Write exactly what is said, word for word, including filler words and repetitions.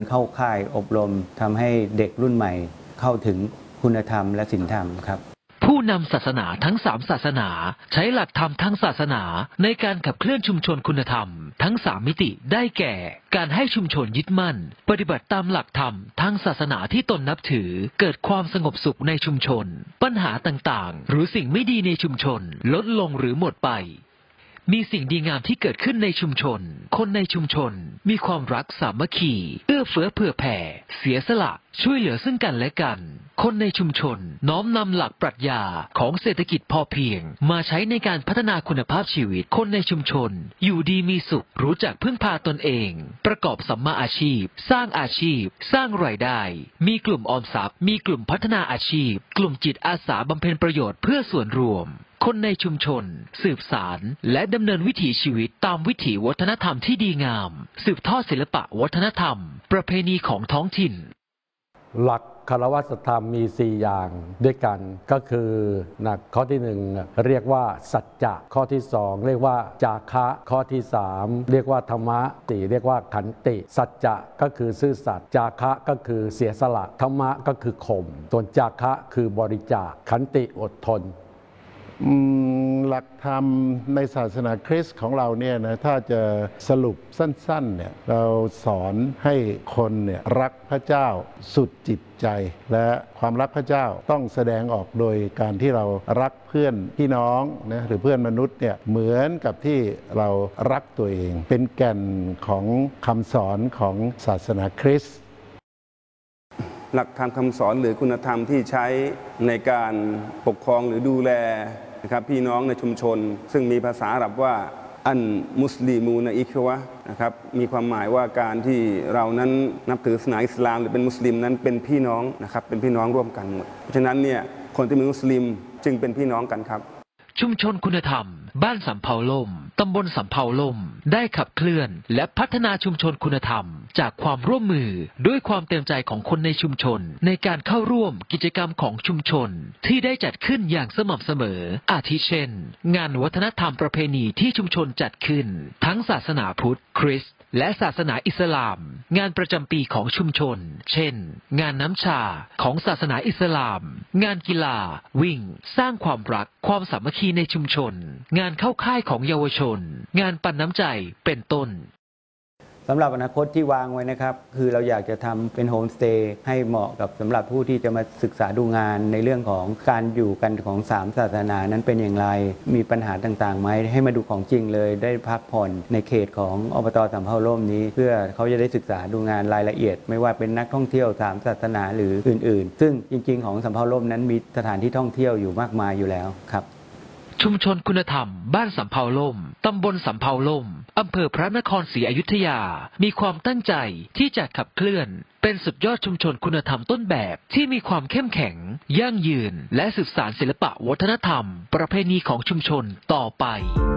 เข้าค่ายอบรมทำให้เด็กรุ่นใหม่เข้าถึงคุณธรรมและศีลธรรมครับผู้นำศาสนาทั้งสามศาสนาใช้หลักธรรมทั้งศาสนาในการขับเคลื่อนชุมชนคุณธรรมทั้งสามมิติได้แก่ การให้ชุมชนยึดมั่นปฏิบัติตามหลักธรรมทางศาสนาที่ตนนับถือเกิดความสงบสุขในชุมชนปัญหาต่างๆหรือสิ่งไม่ดีในชุมชนลดลงหรือหมดไปมีสิ่งดีงามที่เกิดขึ้นในชุมชนคนในชุมชนมีความรักสามัคคีเอื้อเฟื้อเผื่อแผ่เสียสละช่วยเหลือซึ่งกันและกันคนในชุมชนน้อมนำหลักปรัชญาของเศรษฐกิจพอเพียงมาใช้ในการพัฒนาคุณภาพชีวิตคนในชุมชนอยู่ดีมีสุขรู้จักพึ่งพาตนเองประกอบสัมมาอาชีพสร้างอาชีพสร้างรายได้มีกลุ่มออมทรัพย์มีกลุ่มพัฒนาอาชีพกลุ่มจิตอาสาบำเพ็ญประโยชน์เพื่อส่วนรวมคนในชุมชนสืบสารและดำเนินวิถีชีวิตตามวิถีวัฒนธรรมที่ดีงามสืบทอดศิลปะวัฒนธรรมประเพณีของท้องถิ่นหลักคารวะธรรมมีสี่อย่างด้วยกันก็คือนะข้อที่หนึ่งเรียกว่าสัจจะข้อที่สองเรียกว่าจาคะข้อที่สามเรียกว่าธรรมะสี่เรียกว่าขันติสัจจะก็คือซื่อสัตย์จาคะก็คือเสียสละธรรมะก็คือข่มส่วนจาคะคือบริจาคขันติอดทนหลักธรรมในศาสนาคริสต์ของเราเนี่ยนะถ้าจะสรุปสั้นๆเนี่ยเราสอนให้คนเนี่ยรักพระเจ้าสุดจิตใจและความรักพระเจ้าต้องแสดงออกโดยการที่เรารักเพื่อนพี่น้องนะหรือเพื่อนมนุษย์เนี่ยเหมือนกับที่เรารักตัวเองเป็นแก่นของคำสอนของศาสนาคริสต์หลักธรรมคำสอนหรือคุณธรรมที่ใช้ในการปกครองหรือดูแลนะครับพี่น้องในชุมชนซึ่งมีภาษาอาหรับว่าอันมุสลิมูนอิควะนะครับมีความหมายว่าการที่เรานั้นนับถือศาสนาอิสลามหรือเป็นมุสลิมนั้นเป็นพี่น้องนะครับเป็นพี่น้องร่วมกันหมดเพราะฉะนั้นเนี่ยคนที่เป็นมุสลิมจึงเป็นพี่น้องกันครับชุมชนคุณธรรมบ้านสำเภาล่มตำบลสำเภาล่มได้ขับเคลื่อนและพัฒนาชุมชนคุณธรรมจากความร่วมมือด้วยความเต็มใจของคนในชุมชนในการเข้าร่วมกิจกรรมของชุมชนที่ได้จัดขึ้นอย่างสม่ำเสมออาทิเช่นงานวัฒนธรรมประเพณีที่ชุมชนจัดขึ้นทั้งศาสนาพุทธคริสต์และศาสนาอิสลามงานประจำปีของชุมชนเช่นงานน้ำชาของศาสนาอิสลามงานกีฬาวิ่งสร้างความรักความสามัคคีในชุมชนงานเข้าค่ายของเยาวชนงานปันน้ำใจเป็นต้นสำหรับอนาคตที่วางไว้นะครับคือเราอยากจะทำเป็นโฮมสเตย์ให้เหมาะกับสำหรับผู้ที่จะมาศึกษาดูงานในเรื่องของการอยู่กันของสามศาสนานั้นเป็นอย่างไรมีปัญหาต่างๆไหมให้มาดูของจริงเลยได้พักผ่อนในเขตของอบต.สำเภาล่มนี้เพื่อเขาจะได้ศึกษาดูงานรายละเอียดไม่ว่าเป็นนักท่องเที่ยวสามศาสนาหรืออื่นๆซึ่งจริงๆของสำเภาล่มนั้นมีสถานที่ท่องเที่ยวอยู่มากมายอยู่แล้วครับชุมชนคุณธรรมบ้านสำเภาล่มตำบลสำเภาล่มอำเภอพระนครศรีอยุธยามีความตั้งใจที่จะขับเคลื่อนเป็นสุดยอดชุมชนคุณธรรมต้นแบบที่มีความเข้มแข็งยั่งยืนและสืบสานศิลปะวัฒนธรรมประเพณีของชุมชนต่อไป